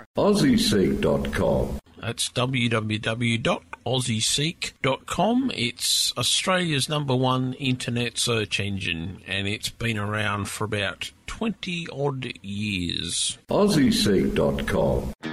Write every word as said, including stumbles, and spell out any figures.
Aussie Seek dot com. That's w w w dot aussie seek dot com. It's Australia's number one internet search engine, and it's been around for about twenty odd years. Aussie Seek dot com.